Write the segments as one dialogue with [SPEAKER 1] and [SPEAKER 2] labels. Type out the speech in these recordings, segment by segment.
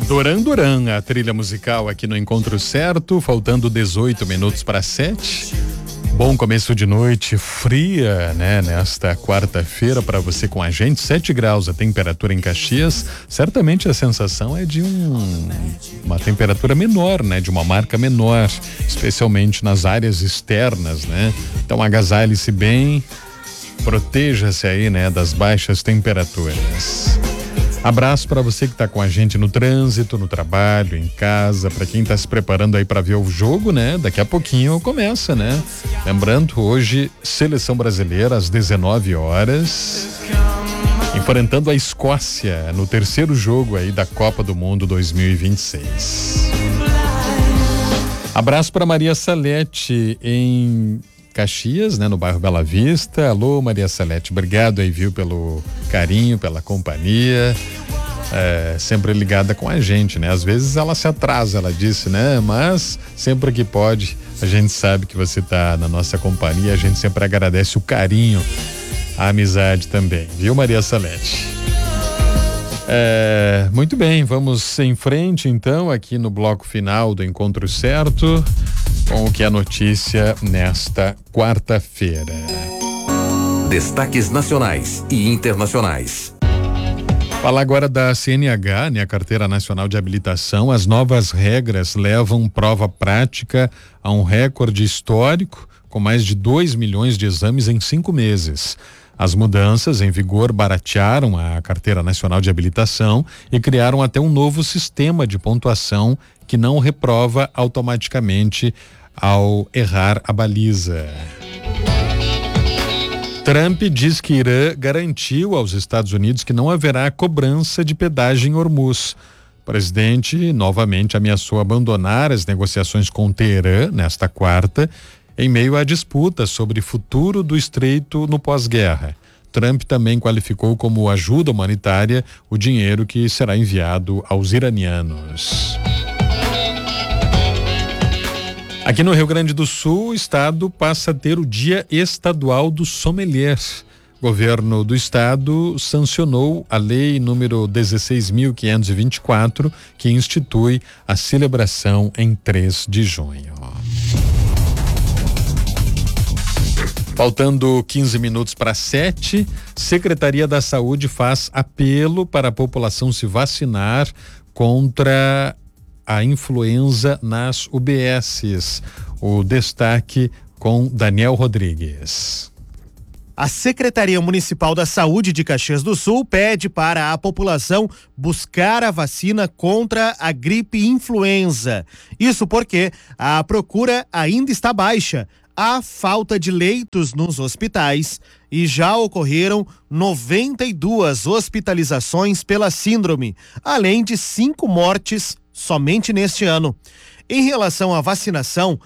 [SPEAKER 1] Duran Duran, a trilha musical aqui no Encontro Certo, faltando 18 minutos para 7. Bom começo de noite fria, né? Nesta quarta-feira para você com a gente, 7 graus a temperatura em Caxias. Certamente a sensação é de uma temperatura menor, né? De uma marca menor, especialmente nas áreas externas, né? Então agasalhe-se bem, proteja-se aí, né? Das baixas temperaturas. Abraço para você que está com a gente no trânsito, no trabalho, em casa, para quem está se preparando aí para ver o jogo, né? Daqui a pouquinho começa, né? Lembrando, hoje, seleção brasileira às 19 horas, enfrentando a Escócia no terceiro jogo aí da Copa do Mundo 2026. Abraço para Maria Salete em Caxias, né, no bairro Bela Vista. Alô, Maria Salete, obrigado aí, viu, pelo carinho, pela companhia, sempre ligada com a gente, né? Às vezes ela se atrasa, ela disse, né? Mas sempre que pode, a gente sabe que você tá na nossa companhia, a gente sempre agradece o carinho, a amizade também, viu, Maria Salete? Muito bem, vamos em frente então aqui no bloco final do Encontro Certo, com o que é notícia nesta quarta-feira.
[SPEAKER 2] Destaques nacionais e internacionais.
[SPEAKER 1] Falar agora da CNH, né, a Carteira Nacional de Habilitação. As novas regras levam prova prática a um recorde histórico, com mais de 2 milhões de exames em 5 meses. As mudanças em vigor baratearam a Carteira Nacional de Habilitação e criaram até um novo sistema de pontuação que não reprova automaticamente ao errar a baliza. Trump diz que Irã garantiu aos Estados Unidos que não haverá cobrança de pedágio em Hormuz. O presidente novamente ameaçou abandonar as negociações com Teherã nesta quarta, em meio à disputa sobre o futuro do estreito no pós-guerra. Trump também qualificou como ajuda humanitária o dinheiro que será enviado aos iranianos. Aqui no Rio Grande do Sul, o estado passa a ter o Dia Estadual do Sommelier. O governo do estado sancionou a lei número 16.524, que institui a celebração em 3 de junho. Faltando 15 minutos para 7, Secretaria da Saúde faz apelo para a população se vacinar contra a influenza nas UBSs. O destaque com Daniel Rodrigues.
[SPEAKER 3] A Secretaria Municipal da Saúde de Caxias do Sul pede para a população buscar a vacina contra a gripe influenza. Isso porque a procura ainda está baixa. Há falta de leitos nos hospitais e já ocorreram 92 hospitalizações pela síndrome, além de 5 mortes somente neste ano. Em relação à vacinação,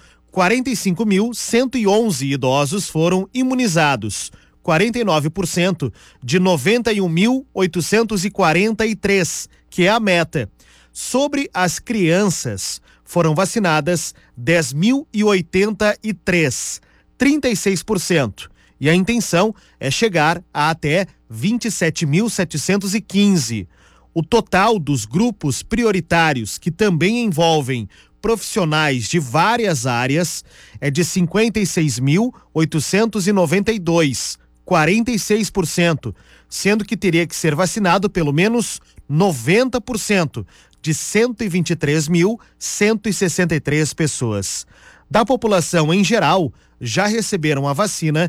[SPEAKER 3] 45.111 idosos foram imunizados, 49% de 91.843, que é a meta. Sobre as crianças, foram vacinadas 10.083, 36%. E a intenção é chegar a até 27.715. O total dos grupos prioritários, que também envolvem profissionais de várias áreas, é de 56.892, 46%, sendo que teria que ser vacinado pelo menos 90%, de 123.163 pessoas. Da população em geral, já receberam a vacina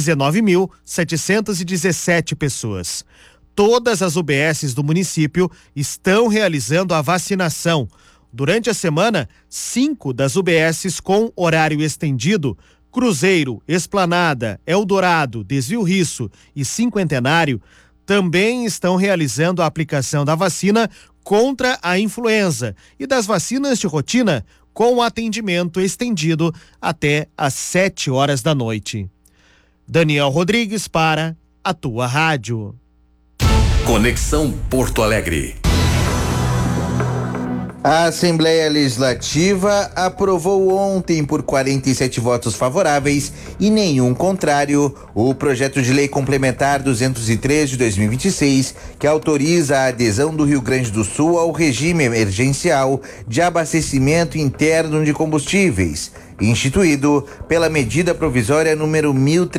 [SPEAKER 3] 19.717 pessoas. Todas as UBSs do município estão realizando a vacinação. Durante a semana, 5 das UBSs com horário estendido, Cruzeiro, Esplanada, Eldorado, Desvio Risso e Cinquentenário, também estão realizando a aplicação da vacina contra a influenza e das vacinas de rotina com atendimento estendido até às 7 horas da noite. Daniel Rodrigues para a tua rádio.
[SPEAKER 2] Conexão Porto Alegre.
[SPEAKER 4] A Assembleia Legislativa aprovou ontem, por 47 votos favoráveis e nenhum contrário, o projeto de lei complementar 203 de 2026, que autoriza a adesão do Rio Grande do Sul ao regime emergencial de abastecimento interno de combustíveis, instituído pela medida provisória número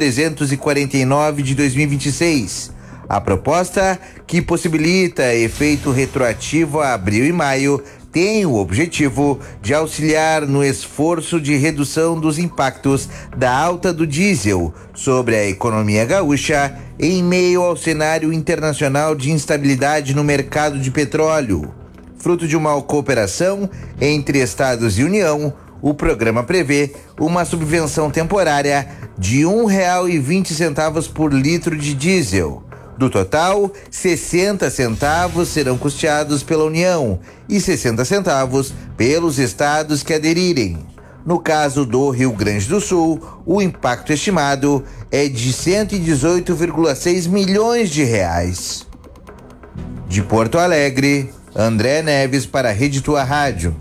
[SPEAKER 4] 1349 de 2026. A proposta, que possibilita efeito retroativo a abril e maio, tem o objetivo de auxiliar no esforço de redução dos impactos da alta do diesel sobre a economia gaúcha em meio ao cenário internacional de instabilidade no mercado de petróleo. Fruto de uma cooperação entre Estados e União, o programa prevê uma subvenção temporária de R$1,20 por litro de diesel. Do total, 60 centavos serão custeados pela União e 60 centavos pelos estados que aderirem. No caso do Rio Grande do Sul, o impacto estimado é de 118,6 milhões de reais. De Porto Alegre, André Neves para a Rede Tua Rádio.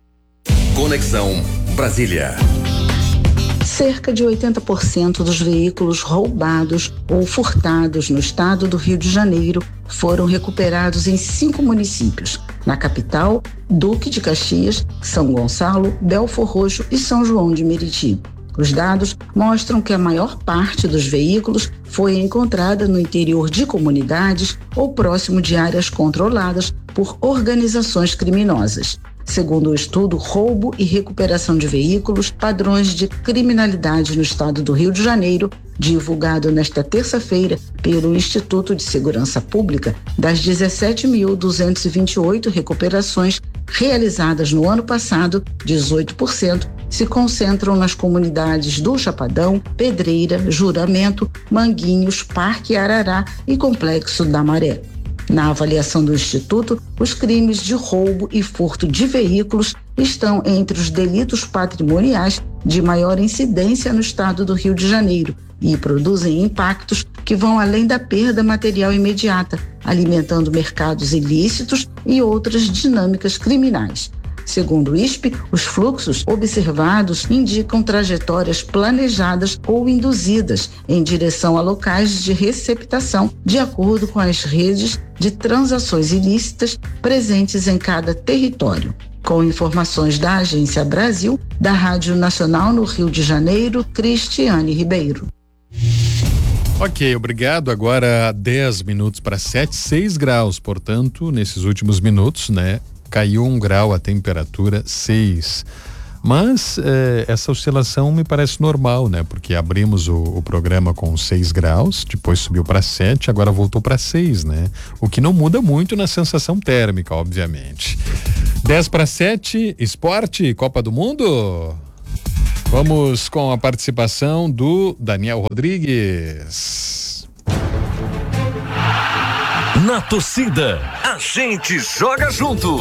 [SPEAKER 2] Conexão Brasília.
[SPEAKER 5] Cerca de 80% dos veículos roubados ou furtados no estado do Rio de Janeiro foram recuperados em 5 municípios. Na capital, Duque de Caxias, São Gonçalo, Belfor Roxo e São João de Meriti. Os dados mostram que a maior parte dos veículos foi encontrada no interior de comunidades ou próximo de áreas controladas por organizações criminosas. Segundo o estudo Roubo e Recuperação de Veículos, Padrões de Criminalidade no Estado do Rio de Janeiro, divulgado nesta terça-feira pelo Instituto de Segurança Pública, das 17.228 recuperações realizadas no ano passado, 18% se concentram nas comunidades do Chapadão, Pedreira, Juramento, Manguinhos, Parque Arará e Complexo da Maré. Na avaliação do Instituto, os crimes de roubo e furto de veículos estão entre os delitos patrimoniais de maior incidência no estado do Rio de Janeiro e produzem impactos que vão além da perda material imediata, alimentando mercados ilícitos e outras dinâmicas criminais. Segundo o ISP, os fluxos observados indicam trajetórias planejadas ou induzidas em direção a locais de receptação, de acordo com as redes de transações ilícitas presentes em cada território. Com informações da Agência Brasil, da Rádio Nacional no Rio de Janeiro, Cristiane Ribeiro.
[SPEAKER 1] Ok, obrigado. Agora 10 minutos para 7, 6 graus, portanto, nesses últimos minutos, né? Caiu 1 grau a temperatura, 6. Mas essa oscilação me parece normal, né? Porque abrimos o programa com 6 graus, depois subiu para 7, agora voltou para 6, né? O que não muda muito na sensação térmica, obviamente. 10 para 7, esporte, Copa do Mundo. Vamos com a participação do Daniel Rodrigues.
[SPEAKER 2] Na torcida, a gente joga junto.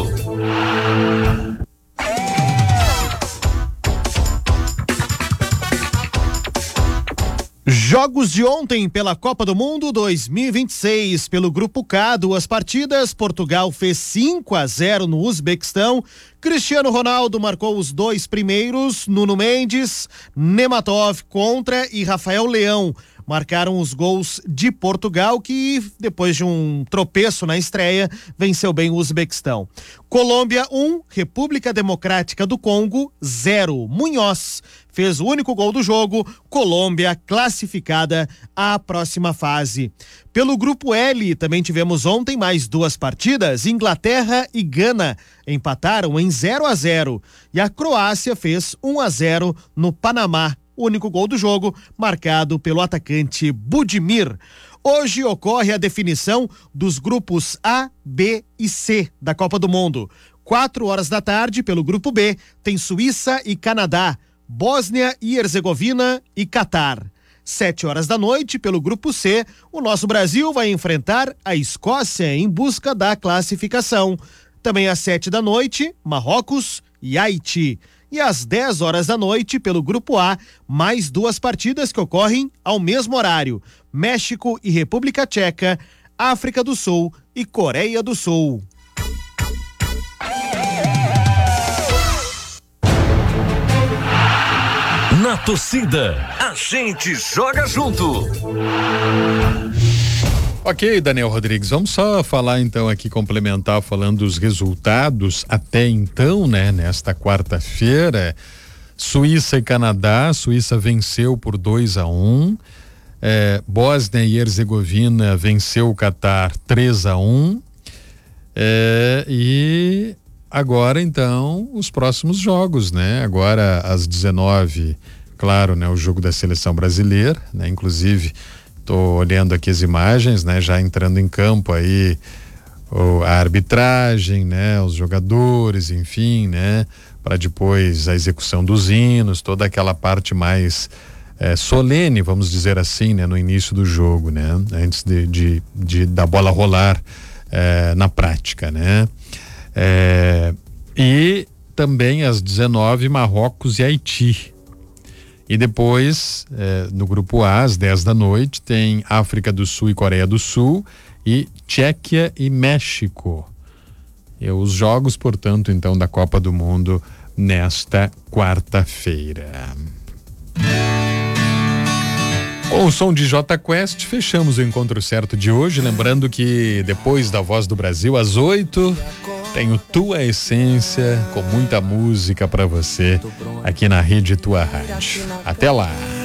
[SPEAKER 3] Jogos de ontem pela Copa do Mundo 2026. Pelo Grupo K, 2 partidas. Portugal fez 5-0 no Uzbequistão. Cristiano Ronaldo marcou os 2 primeiros. Nuno Mendes, Nematov contra e Rafael Leão marcaram os gols de Portugal, que depois de um tropeço na estreia, venceu bem o Uzbequistão. Colômbia 1, República Democrática do Congo 0. Munhoz fez o único gol do jogo. Colômbia classificada à próxima fase. Pelo Grupo L, também tivemos ontem mais 2 partidas. Inglaterra e Gana empataram em 0-0 e a Croácia fez 1-0 no Panamá. O único gol do jogo marcado pelo atacante Budimir. Hoje ocorre a definição dos grupos A, B e C da Copa do Mundo. 4 da tarde, pelo Grupo B, tem Suíça e Canadá, Bósnia e Herzegovina e Catar. 7 da noite, pelo Grupo C, o nosso Brasil vai enfrentar a Escócia em busca da classificação. Também às 7 da noite, Marrocos e Haiti. E às 10 da noite, pelo Grupo A, mais 2 partidas que ocorrem ao mesmo horário: México e República Tcheca, África do Sul e Coreia do Sul.
[SPEAKER 2] Na torcida, a gente joga junto.
[SPEAKER 1] Ok, Daniel Rodrigues, vamos só falar então aqui, complementar, falando dos resultados até então, né? Nesta quarta-feira, Suíça e Canadá. Suíça venceu por 2-1. Bósnia e Herzegovina venceu o Catar 3-1. E agora então os próximos jogos, né? Agora às 19, claro, né? O jogo da seleção brasileira, né? Inclusive, tô olhando aqui as imagens, né? Já entrando em campo aí a arbitragem, né? Os jogadores, enfim, né? Para depois a execução dos hinos, toda aquela parte mais solene, vamos dizer assim, né? No início do jogo, né? Antes da bola rolar na prática, né? E também às 19, Marrocos e Haiti. E depois, no grupo A, às 10 da noite, tem África do Sul e Coreia do Sul e Tchequia e México. E os jogos, portanto, então, da Copa do Mundo nesta quarta-feira. Com o som de J Quest, fechamos o Encontro Certo de hoje. Lembrando que depois da Voz do Brasil, às 8, tenho Tua Essência, com muita música para você aqui na Rede Tua Rádio. Até lá!